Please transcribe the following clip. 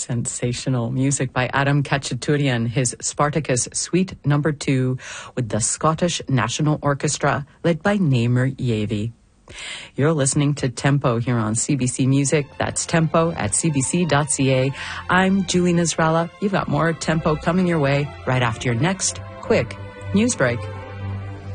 Sensational music by Adam Khachaturian, his Spartacus Suite No. 2 with the Scottish National Orchestra led by Namer Yavey. You're listening to Tempo here on CBC Music. That's tempo at cbc.ca. I'm Julie Nasrallah. You've got more Tempo coming your way right after your next quick news break.